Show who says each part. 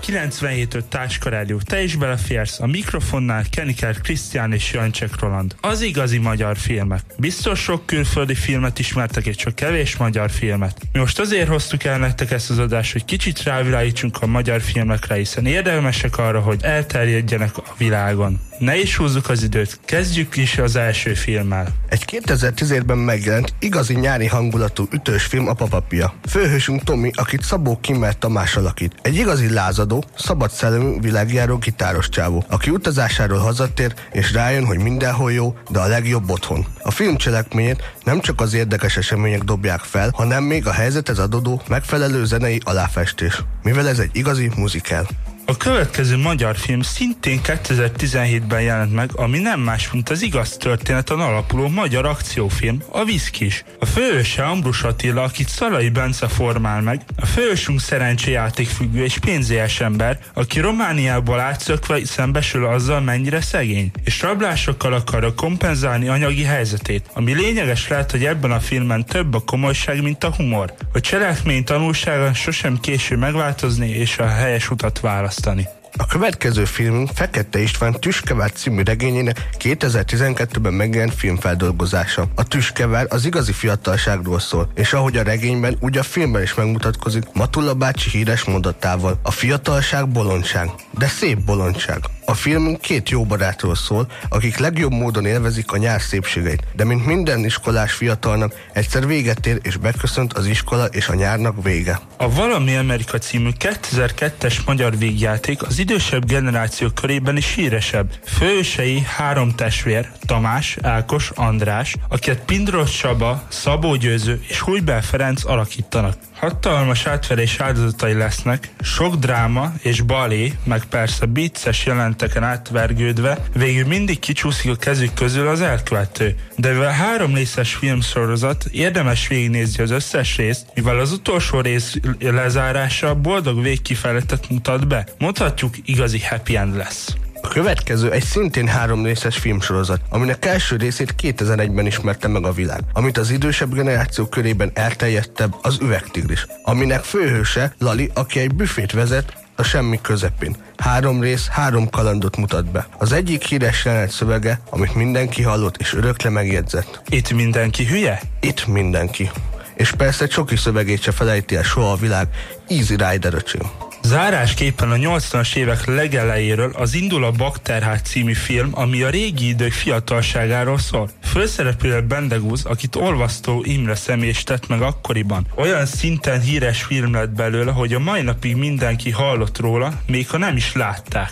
Speaker 1: 97.5 Táska Rádió. Te is beleférsz, a mikrofonnál Keniker Krisztián és Jancsek Roland. Az igazi magyar filmek. Biztos sok külföldi filmet ismertek, és csak kevés magyar filmet. Mi most azért hoztuk el nektek ezt az adást, hogy kicsit rávilágítsunk a magyar filmekre, hiszen érdemesek arra, hogy elterjedjenek a világon. Ne is húzzuk az időt, kezdjük is az első filmmel.
Speaker 2: Egy 2017-ben megjelent, igazi nyári hangulatú ütős film a Papapia. Főhősünk Tomi, akit Szabó Kimmel Tamás alakít. Egy igazi lázadó, szabad szellemű világjáró gitáros csávó, aki utazásáról hazatér, és rájön, hogy mindenhol jó, de a legjobb otthon. A film cselekményét nem csak az érdekes események dobják fel, hanem még a helyzethez adódó megfelelő zenei aláfestés, mivel ez egy igazi muzikál.
Speaker 1: A következő magyar film szintén 2017-ben jelent meg, ami nem más, mint az igaz történeten alapuló magyar akciófilm, a Viszkis. A főhőse Ambrus Attila, akit Szalai Bence formál meg, a főhősünk szerencséjátékfüggő és pénzélyes ember, aki Romániából átszökve szembesül azzal, mennyire szegény, és rablásokkal akarja kompenzálni anyagi helyzetét. Ami lényeges lehet, hogy ebben a filmben több a komolyság, mint a humor. A cselekmény tanulsága sosem késő megváltozni és a helyes utat választani.
Speaker 2: A következő filmünk Fekete István Tüskevár című regényének 2012-ben megjelent filmfeldolgozása. A Tüskevár az igazi fiatalságról szól, és ahogy a regényben, úgy a filmben is megmutatkozik Matula bácsi híres mondatával: a fiatalság bolondság, de szép bolondság. A filmünk két jó barátról szól, akik legjobb módon élvezik a nyár szépségeit, de mint minden iskolás fiatalnak, egyszer véget ér és beköszönt az iskola és a nyárnak vége.
Speaker 1: A Valami Amerika című 2002-es magyar vígjáték az idősebb generáció körében is híresebb. Főhősei három testvér, Tamás, Ákos, András, akiket Pindros Csaba, Szabó Győző és Hújbel Ferenc alakítanak. Hatalmas átverés áldozatai lesznek, sok dráma és balé, meg persze vicces jelenteken átvergődve, végül mindig kicsúszik a kezük közül az elkövető. De mivel 3 részes filmsorozat, érdemes végignézni az összes részt, mivel az utolsó rész lezárása boldog végkifejletet mutat be. Mondhatjuk, igazi happy end lesz.
Speaker 2: A következő egy szintén 3 részes filmsorozat, aminek első részét 2001-ben ismerte meg a világ, amit az idősebb generáció körében elterjedtebb, az Üvegtigris, aminek főhőse Lali, aki egy büfét vezet a semmi közepén. 3 rész, 3 kalandot mutat be. Az egyik híres jelenet szövege, amit mindenki hallott és örökre megjegyzett.
Speaker 1: Itt mindenki hülye?
Speaker 2: Itt mindenki. És persze Csoki szövegét se felejti el soha a világ, Easy Rider öcsém.
Speaker 1: Zárásképpen a 80-as évek legelejéről az Indul a Bakterhát című film, ami a régi idők fiatalságáról szól. Főszereplő Bendegúz, akit Olvasztó Imre Szemés tett meg akkoriban. Olyan szinten híres film lett belőle, hogy a mai napig mindenki hallott róla, még ha nem is látták.